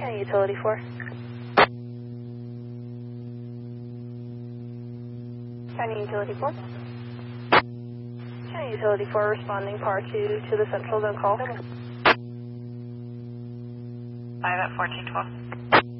County Utility 4. County Utility 4. County Utility 4 responding par 2 to the central zone call. 5 at 1412.